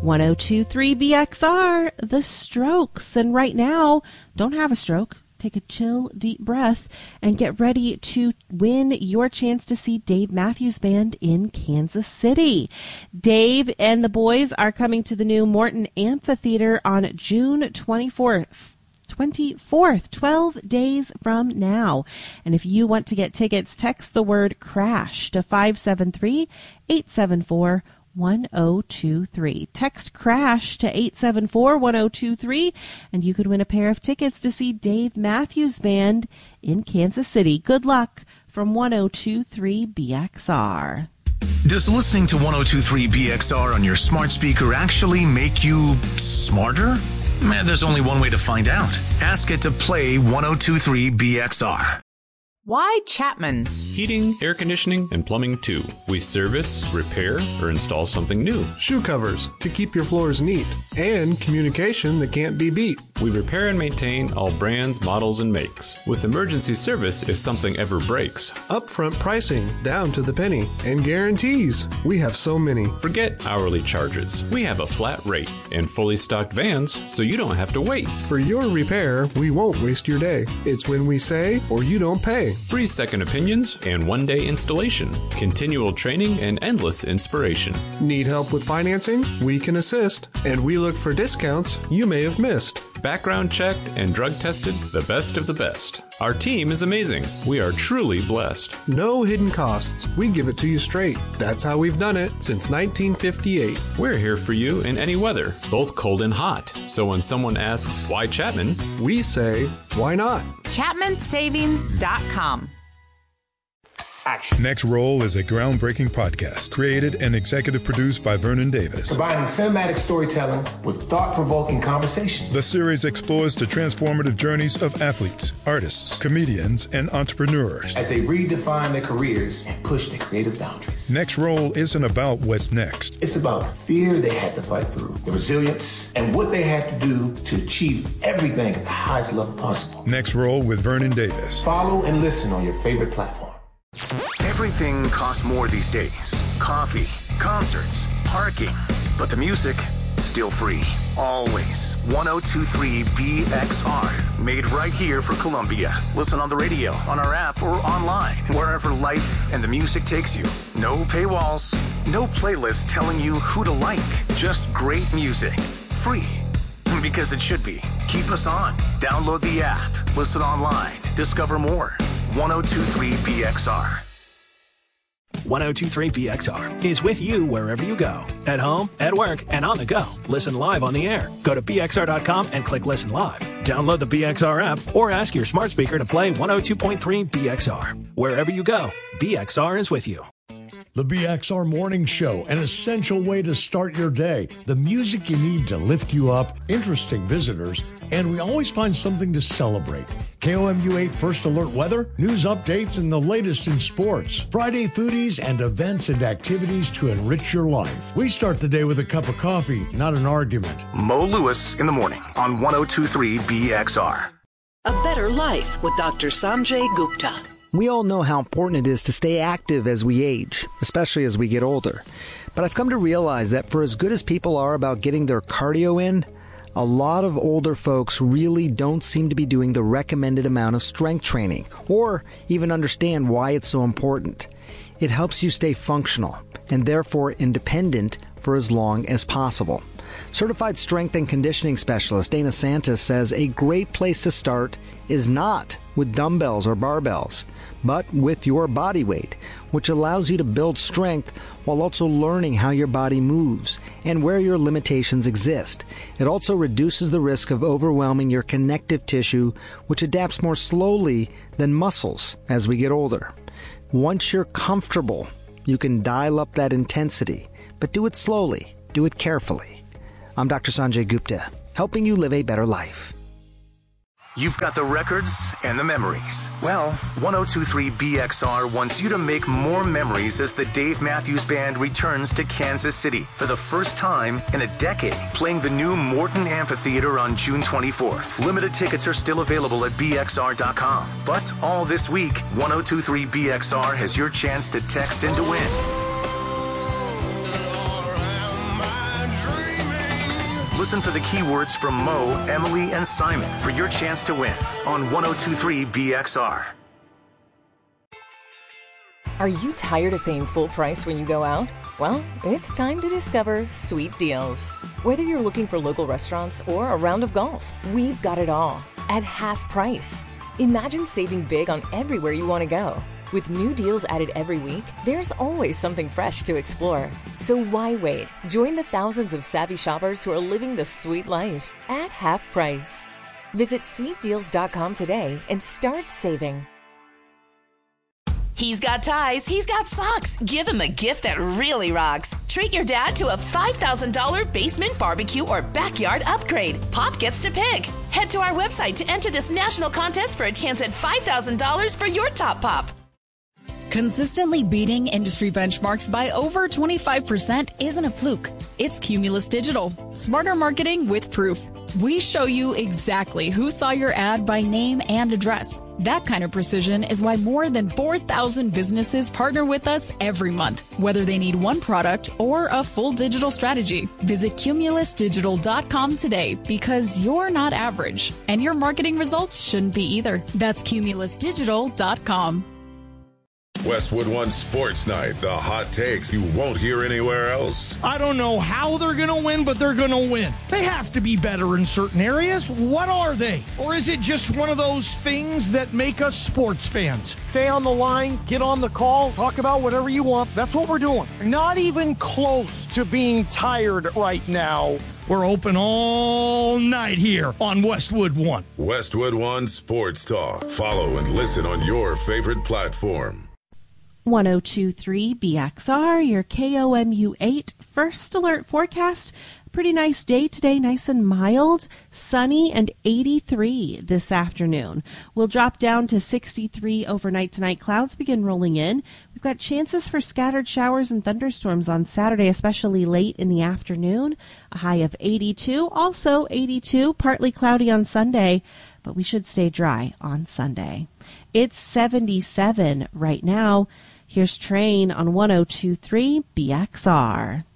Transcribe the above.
1023 BXR, The Strokes. And right now, don't have a stroke. Take a chill, deep breath and get ready to win your chance to see Dave Matthews Band in Kansas City. Dave and the boys are coming to the new Morton Amphitheater on June 24th, 12 days from now. And if you want to get tickets, text the word CRASH to 573-874-1023. Text CRASH to 874-1023 and you could win a pair of tickets to see Dave Matthews Band in Kansas City. Good luck from 1023 BXR. Does listening to 1023 BXR on your smart speaker actually make you smarter? There's only one way to find out. Ask it to play 1023 BXR. Why Chapman? Heating, air conditioning, and plumbing too. We service, repair, or install something new. Shoe covers to keep your floors neat. And communication that can't be beat. We repair and maintain all brands, models, and makes. With emergency service if something ever breaks. Upfront pricing down to the penny. And guarantees. We have so many. Forget hourly charges. We have a flat rate. And fully stocked vans so you don't have to wait. For your repair, we won't waste your day. It's when we say or you don't pay. Free second opinions and one-day installation. Continual training and endless inspiration. Need help with financing? We can assist. And we look for discounts you may have missed. Background checked and drug tested, the best of the best. Our team is amazing. We are truly blessed. No hidden costs. We give it to you straight. That's how we've done it since 1958. We're here for you in any weather, both cold and hot. So when someone asks, why Chapman? We say, why not? ChapmanSavings.com. Action. Next Roll is a groundbreaking podcast created and executive produced by Vernon Davis. Combining cinematic storytelling with thought-provoking conversations. The series explores the transformative journeys of athletes, artists, comedians, and entrepreneurs as they redefine their careers and push their creative boundaries. Next Roll isn't about what's next. It's about the fear they had to fight through, the resilience, and what they had to do to achieve everything at the highest level possible. Next Roll with Vernon Davis. Follow and listen on your favorite platform. Everything costs more these days. Coffee, concerts, parking. But the music, still free. Always. 1023 BXR. Made right here for Columbia. Listen on the radio, on our app, or online. Wherever life and the music takes you. No paywalls. No playlist telling you who to like. Just great music. Free. Because it should be. Keep us on. Download the app. Listen online. Discover more. 1023 BXR. 1023 BXR is with you wherever you go. At home, at work, and on the go. Listen live on the air. Go to BXR.com and click Listen Live. Download the BXR app or ask your smart speaker to play 102.3 BXR. Wherever you go, BXR is with you. The BXR Morning Show, an essential way to start your day. The music you need to lift you up, interesting visitors, and we always find something to celebrate. KOMU 8 First Alert weather, news updates, and the latest in sports. Friday foodies and events and activities to enrich your life. We start the day with a cup of coffee, not an argument. Mo Lewis in the morning on 1023 BXR. A better life with Dr. Sanjay Gupta. We all know how important it is to stay active as we age, especially as we get older. But I've come to realize that for as good as people are about getting their cardio in, a lot of older folks really don't seem to be doing the recommended amount of strength training, or even understand why it's so important. It helps you stay functional, and therefore independent for as long as possible. Certified strength and conditioning specialist Dana Santos says a great place to start is not with dumbbells or barbells, but with your body weight, which allows you to build strength while also learning how your body moves and where your limitations exist. It also reduces the risk of overwhelming your connective tissue, which adapts more slowly than muscles as we get older. Once you're comfortable, you can dial up that intensity, but do it slowly, do it carefully. I'm Dr. Sanjay Gupta, helping you live a better life. You've got the records and the memories. Well, 1023 BXR wants you to make more memories as the Dave Matthews Band returns to Kansas City for the first time in a decade, playing the new Morton Amphitheater on June 24th. Limited tickets are still available at BXR.com. But all this week, 1023 BXR has your chance to text and to win. Listen for the keywords from Mo, Emily, and Simon for your chance to win on 102.3 BXR. Are you tired of paying full price when you go out? Well, it's time to discover Sweet Deals. Whether you're looking for local restaurants or a round of golf, we've got it all at half price. Imagine saving big on everywhere you want to go. With new deals added every week, there's always something fresh to explore. So why wait? Join the thousands of savvy shoppers who are living the sweet life at half price. Visit sweetdeals.com today and start saving. He's got ties, he's got socks. Give him a gift that really rocks. Treat your dad to a $5,000 basement barbecue or backyard upgrade. Pop gets to pick. Head to our website to enter this national contest for a chance at $5,000 for your top pop. Consistently beating industry benchmarks by over 25% isn't a fluke. It's Cumulus Digital. Smarter marketing with proof. We show you exactly who saw your ad by name and address. That kind of precision is why more than 4,000 businesses partner with us every month, whether they need one product or a full digital strategy. Visit cumulusdigital.com today because you're not average, and your marketing results shouldn't be either. That's cumulusdigital.com. Westwood One Sports Night, the hot takes you won't hear anywhere else. I don't know how they're going to win, but they're going to win. They have to be better in certain areas. What are they? Or is it just one of those things that make us sports fans? Stay on the line, get on the call, talk about whatever you want. That's what we're doing. Not even close to being tired right now. We're open all night here on Westwood One. Westwood One Sports Talk. Follow and listen on your favorite platform. 102.3 BXR, your KOMU 8 First Alert forecast. Pretty nice day today, nice and mild, sunny, and 83 this afternoon. We'll drop down to 63 overnight tonight. Clouds begin rolling in. We've got chances for scattered showers and thunderstorms on Saturday, especially late in the afternoon. A high of 82, also 82, partly cloudy on Sunday, but we should stay dry on Sunday. It's 77 right now. Here's Train on 102.3 BXR.